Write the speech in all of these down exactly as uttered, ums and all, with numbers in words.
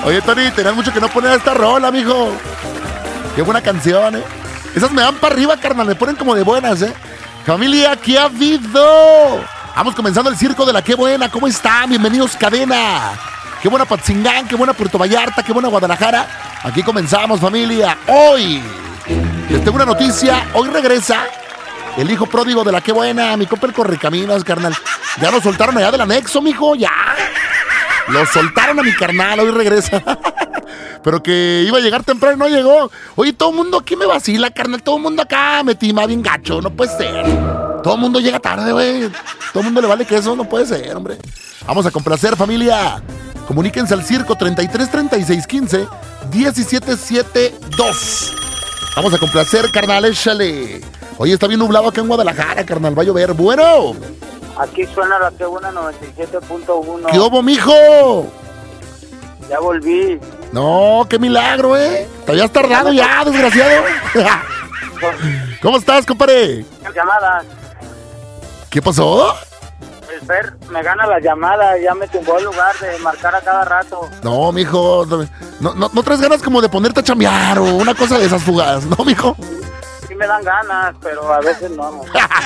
Oye, Tony, tenías mucho que no poner esta rola, mijo. Qué buena canción, ¿eh? Esas me dan para arriba, carnal, me ponen como de buenas, ¿eh? Familia, ¿qué ha habido? Vamos comenzando el circo de la Qué Buena. ¿Cómo están? Bienvenidos, cadena. Qué buena Patzingán, qué buena Puerto Vallarta, qué buena Guadalajara. Aquí comenzamos, familia. Hoy les tengo una noticia. Hoy regresa el hijo pródigo de la Qué Buena, mi compa el Correcaminos, carnal. Ya lo soltaron allá del anexo, mijo, ya. Lo soltaron a mi carnal, hoy regresa. Pero que iba a llegar temprano y no llegó. Oye, todo el mundo aquí me vacila, carnal. Todo el mundo acá me tima bien gacho, no puede ser. Todo el mundo llega tarde, güey. Todo el mundo le vale que eso no puede ser, hombre. Vamos a complacer, familia. Comuníquense al circo treinta y tres, treinta y seis, quince, diecisiete, setenta y dos. Vamos a complacer, carnal, échale. Oye, está bien nublado acá en Guadalajara, carnal, va a llover. Bueno. Aquí suena la Qué Buena noventa y siete punto uno. ¿Qué hubo, mijo? Ya volví. No, qué milagro, ¿eh? Te habías tardado ya, desgraciado. ¿Cómo estás, compadre? Llamadas. ¿Qué pasó? El Fer me gana la llamada, ya me tumbó el lugar de marcar a cada rato. No, mijo, no, no, no traes ganas como de ponerte a chambear o una cosa de esas fugadas, ¿no, mijo? Sí me dan ganas, pero a veces no.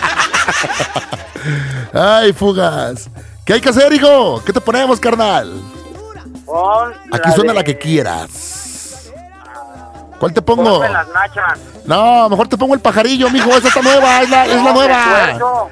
Ay, fugas. ¿Qué hay que hacer, hijo? ¿Qué te ponemos, carnal? Pon Aquí la suena de... la que quieras. ¿Cuál te pongo? Ponme las nachas. No, mejor te pongo el pajarillo, mijo. Esa está nueva, es la, es la No, nueva.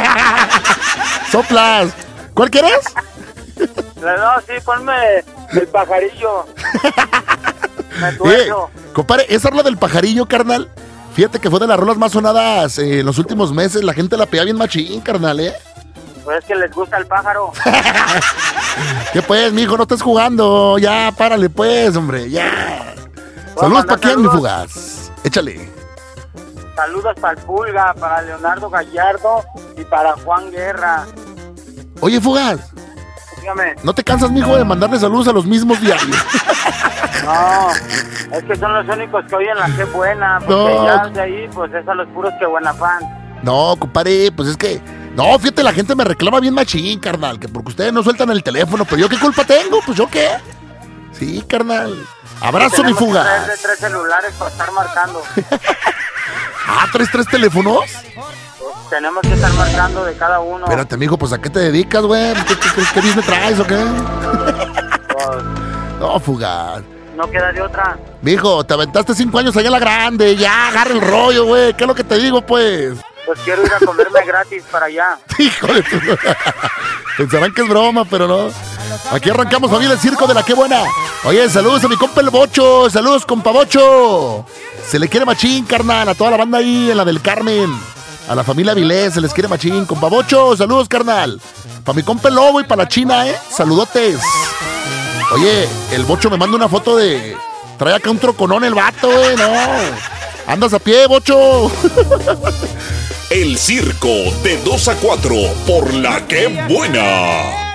Soplas. ¿Cuál quieres? No, sí, ponme el pajarillo. Me Eh, tuerzo. compadre, esa rola del pajarillo, carnal. Fíjate que fue de las rolas más sonadas eh, en los últimos meses. La gente la pega bien machín, carnal, ¿eh? Pues es que les gusta el pájaro. ¿Qué pues, mijo? No estés jugando. Ya, párale pues, hombre, ya. Saludos para quién, mi fugaz. Échale. Saludos para el Pulga, para Leonardo Gallardo y para Juan Guerra. Oye, fugaz, Dígame. ¿no te cansas, mijo, de mandarle saludos a los mismos diarios? No, es que son los únicos que oyen la Qué Buena, porque No. ya de ahí, pues es a los puros Qué Buena fan. No, compadre, pues es que... No, fíjate, la gente me reclama bien machín, carnal, que porque ustedes no sueltan el teléfono, pero ¿yo qué culpa tengo? Pues ¿yo qué? Sí, carnal. Abrazo, mi Tenemos que fugaz. traer de tres celulares para estar marcando. Ah, ¿tres, tres teléfonos? Tenemos que estar marcando de cada uno. Espérate, amigo, pues ¿a qué te dedicas, güey? ¿Qué, qué, qué, qué business traes o qué? Pues, No, fugaz. no queda de otra. Mijo, te aventaste cinco años allá en la grande. Ya, agarra el rollo, güey. ¿Qué es lo que te digo, pues? Pues quiero ir a comerme gratis para allá. Hijo de tu... Pensarán que es broma, pero no. Aquí arrancamos, familia, el circo de la Qué Buena. Oye, saludos a mi compa el Bocho. Saludos, compa Bocho. Se le quiere machín, carnal, a toda la banda ahí en la del Carmen. A la familia Vilés se les quiere machín. Compa Bocho, saludos, carnal. Para mi compa el Lobo y para la China, ¿eh? Saludotes. Oye, el Bocho me manda una foto de... Trae acá un troconón el vato, güey, no. Andas a pie, Bocho. El circo de dos a cuatro por la Qué Buena.